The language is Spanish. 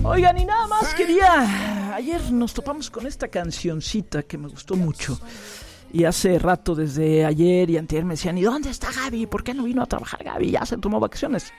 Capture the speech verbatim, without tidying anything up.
Oigan, y nada más quería... Ayer nos topamos con esta cancioncita que me gustó mucho. Y hace rato, desde ayer y antier, me decían, ¿y dónde está Gaby? ¿Por qué no vino a trabajar Gaby? Ya se tomó vacaciones.